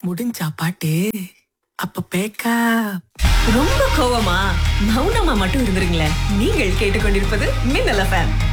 முடிஞ்சா பாட்டு அப்ப பேக்கா ரொம்ப கோவமா? மௌனமா மட்டும் இருந்துருங்களேன். நீங்கள் கேட்டுக்கொண்டிருப்பது மின்னல் எஃப்எம்.